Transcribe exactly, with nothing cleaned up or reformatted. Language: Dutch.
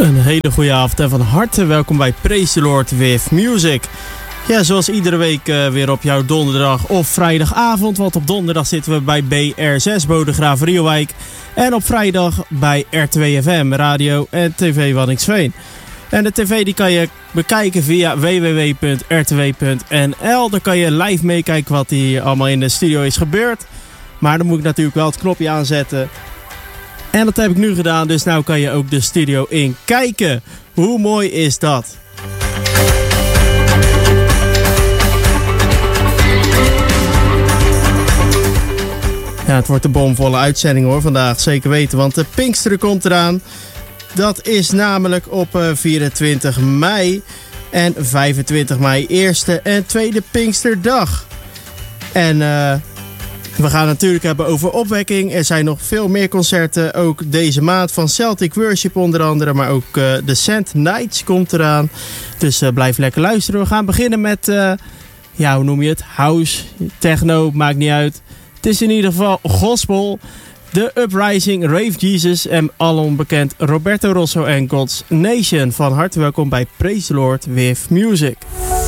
Een hele goede avond en van harte welkom bij Praise the Lord with Music. Ja, zoals iedere week uh, weer op jouw donderdag of vrijdagavond. Want op donderdag zitten we bij B R zes Bodegraaf Rielwijk. En op vrijdag bij R twee F M, radio en tv Waddinxveen. En de tv die kan je bekijken via w w w punt r twee punt n l. Daar kan je live meekijken wat hier allemaal in de studio is gebeurd. Maar dan moet ik natuurlijk wel het knopje aanzetten. En dat heb ik nu gedaan, dus nu kan je ook de studio in kijken. Hoe mooi is dat? Ja, het wordt een bomvolle uitzending hoor vandaag, zeker weten. Want de Pinksteren komt eraan. Dat is namelijk op uh, vierentwintig mei en vijfentwintig mei, eerste en tweede Pinksterdag. En uh, we gaan het natuurlijk hebben over opwekking. Er zijn nog veel meer concerten, ook deze maand van Celtic Worship onder andere. Maar ook uh, de Sand Nights komt eraan. Dus uh, blijf lekker luisteren. We gaan beginnen met, uh, ja hoe noem je het? House, techno, maakt niet uit. Het is in ieder geval gospel. The Uprising, Rave Jesus en alom bekend Roberto Rosso en God's Nation. Van harte welkom bij Praise the Lord with Music.